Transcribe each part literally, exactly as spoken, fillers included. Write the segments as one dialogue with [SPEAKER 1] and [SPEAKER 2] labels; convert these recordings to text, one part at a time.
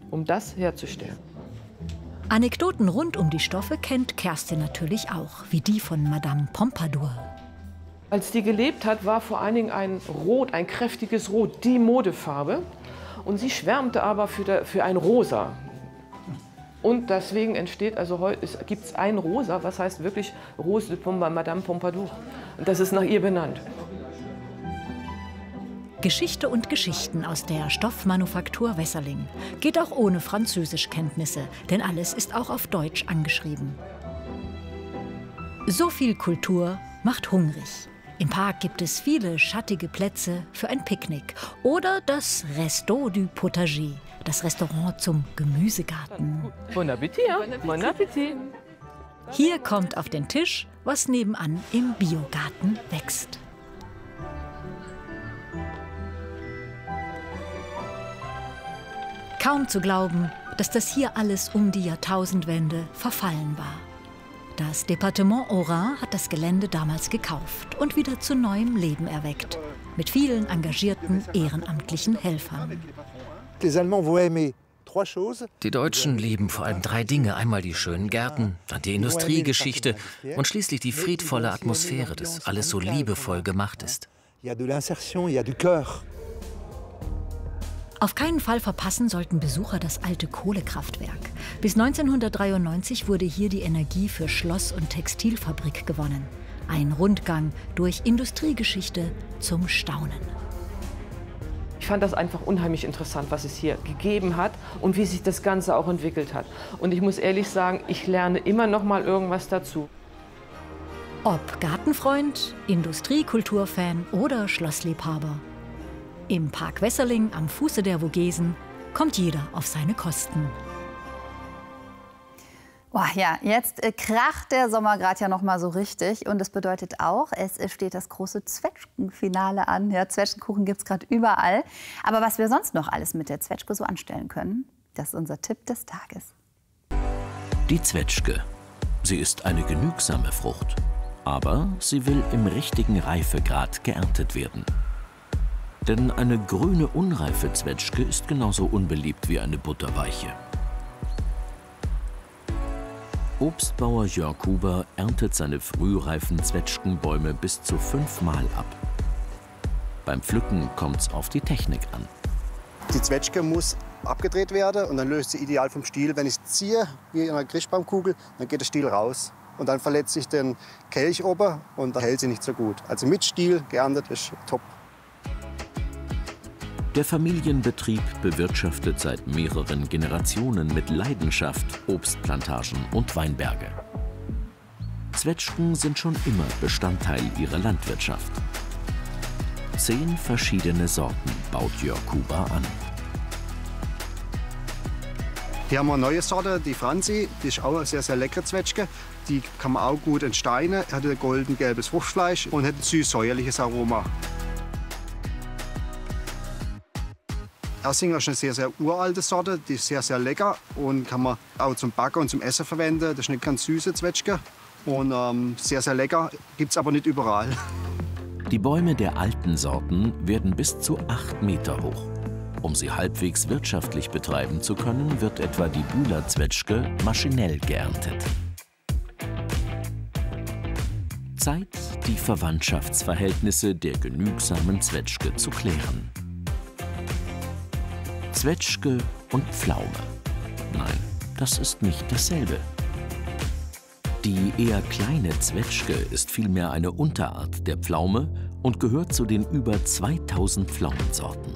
[SPEAKER 1] um das herzustellen.
[SPEAKER 2] Anekdoten rund um die Stoffe kennt Kerstin natürlich auch, wie die von Madame Pompadour.
[SPEAKER 1] Als die gelebt hat, war vor allen Dingen ein Rot, ein kräftiges Rot, die Modefarbe. Und sie schwärmte aber für, der, für ein Rosa. Und deswegen entsteht, also heute gibt es ein Rosa, was heißt wirklich Rose de Pompa, Madame Pompadour. Und das ist nach ihr benannt.
[SPEAKER 2] Geschichte und Geschichten aus der Stoffmanufaktur Wesserling. Geht auch ohne Französischkenntnisse, denn alles ist auch auf Deutsch angeschrieben. So viel Kultur macht hungrig. Im Park gibt es viele schattige Plätze für ein Picknick. Oder das Resto du Potager, das Restaurant zum Gemüsegarten.
[SPEAKER 1] Bon Appetit, hein? Bon Appetit.
[SPEAKER 2] Hier kommt auf den Tisch, was nebenan im Biogarten wächst. Kaum zu glauben, dass das hier alles um die Jahrtausendwende verfallen war. Das Departement Haut-Rhin hat das Gelände damals gekauft und wieder zu neuem Leben erweckt. Mit vielen engagierten ehrenamtlichen Helfern.
[SPEAKER 3] Die Deutschen lieben vor allem drei Dinge. Einmal die schönen Gärten, dann die Industriegeschichte und schließlich die friedvolle Atmosphäre, dass alles so liebevoll gemacht ist.
[SPEAKER 2] Auf keinen Fall verpassen sollten Besucher das alte Kohlekraftwerk. Bis neunzehnhundertdreiundneunzig wurde hier die Energie für Schloss- und Textilfabrik gewonnen. Ein Rundgang durch Industriegeschichte zum Staunen.
[SPEAKER 1] Ich fand das einfach unheimlich interessant, was es hier gegeben hat und wie sich das Ganze auch entwickelt hat. Und ich muss ehrlich sagen, ich lerne immer noch mal irgendwas dazu.
[SPEAKER 2] Ob Gartenfreund, Industriekulturfan oder Schlossliebhaber. Im Park Wesserling am Fuße der Vogesen kommt jeder auf seine Kosten.
[SPEAKER 4] Boah, ja, jetzt äh, kracht der Sommer gerade ja noch mal so richtig. Und das bedeutet auch, es steht das große Zwetschgenfinale an. Ja, Zwetschgenkuchen gibt es gerade überall. Aber was wir sonst noch alles mit der Zwetschge so anstellen können, das ist unser Tipp des Tages.
[SPEAKER 5] Die Zwetschge. Sie ist eine genügsame Frucht. Aber sie will im richtigen Reifegrad geerntet werden. Denn eine grüne, unreife Zwetschge ist genauso unbeliebt wie eine butterweiche. Obstbauer Jörg Huber erntet seine frühreifen Zwetschgenbäume bis zu fünfmal ab. Beim Pflücken kommt es auf die Technik an.
[SPEAKER 6] Die Zwetschge muss abgedreht werden und dann löst sie ideal vom Stiel. Wenn ich es ziehe, wie in einer Christbaumkugel, dann geht der Stiel raus. Und dann verletzt sich den Kelch oben und dann hält sie nicht so gut. Also mit Stiel geerntet ist top.
[SPEAKER 5] Der Familienbetrieb bewirtschaftet seit mehreren Generationen mit Leidenschaft Obstplantagen und Weinberge. Zwetschgen sind schon immer Bestandteil ihrer Landwirtschaft. Zehn verschiedene Sorten baut Jörg Huber an.
[SPEAKER 6] Hier haben wir eine neue Sorte, die Franzi. Die ist auch eine sehr, sehr leckere Zwetschge. Die kann man auch gut entsteinen. Hat ein golden-gelbes Fruchtfleisch und hat ein süß-säuerliches Aroma. Ersinger ist eine sehr, sehr uralte Sorte, die ist sehr, sehr lecker und kann man auch zum Backen und zum Essen verwenden. Das ist eine ganz süße Zwetschge und ähm, sehr, sehr lecker, gibt es aber nicht überall.
[SPEAKER 5] Die Bäume der alten Sorten werden bis zu acht Meter hoch. Um sie halbwegs wirtschaftlich betreiben zu können, wird etwa die Bühler-Zwetschge maschinell geerntet. Zeit, die Verwandtschaftsverhältnisse der genügsamen Zwetschge zu klären. Zwetschge und Pflaume. Nein, das ist nicht dasselbe. Die eher kleine Zwetschge ist vielmehr eine Unterart der Pflaume und gehört zu den über zweitausend Pflaumensorten.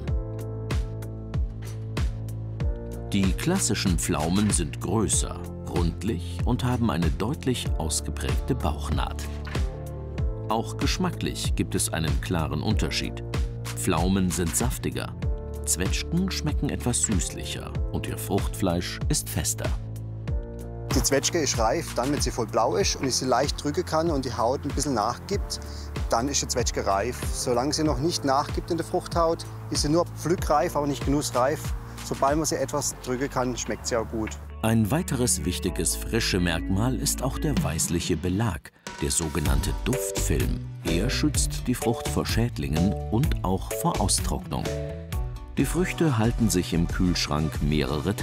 [SPEAKER 5] Die klassischen Pflaumen sind größer, rundlich und haben eine deutlich ausgeprägte Bauchnaht. Auch geschmacklich gibt es einen klaren Unterschied. Pflaumen sind saftiger. Zwetschgen schmecken etwas süßlicher und ihr Fruchtfleisch ist fester.
[SPEAKER 6] Die Zwetschge ist reif, dann, wenn sie voll blau ist und ich sie leicht drücken kann und die Haut ein bisschen nachgibt, dann ist die Zwetschge reif. Solange sie noch nicht nachgibt in der Fruchthaut, ist sie nur pflückreif, aber nicht genussreif. Sobald man sie etwas drücken kann, schmeckt sie auch gut.
[SPEAKER 5] Ein weiteres wichtiges frische Merkmal ist auch der weißliche Belag, der sogenannte Duftfilm. Er schützt die Frucht vor Schädlingen und auch vor Austrocknung. Die Früchte halten sich im Kühlschrank mehrere Tage.